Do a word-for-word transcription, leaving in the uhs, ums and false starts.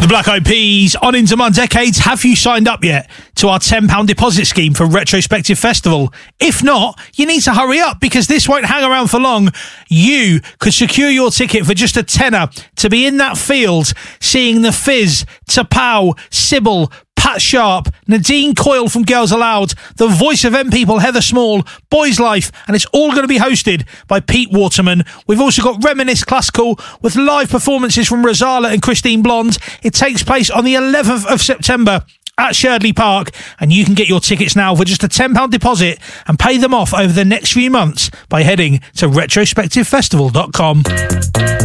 The Black Eyed Peas on Into My Decades. Have you signed up yet to our ten pounds deposit scheme for Retrospective Festival? If not, you need to hurry up because this won't hang around for long. You could secure your ticket for just a tenner to be in that field seeing The Fizz, T'Pau, Sybil, Pat Sharp, Nadine Coyle from Girls Aloud, the voice of M People Heather Small, Boys Life, and it's all going to be hosted by Pete Waterman. We've also got Reminisce Classical with live performances from Rosala and Christine Blonde. It takes place on the eleventh of September at Sherdley Park, and you can get your tickets now for just a ten pounds deposit and pay them off over the next few months by heading to retrospective festival dot com.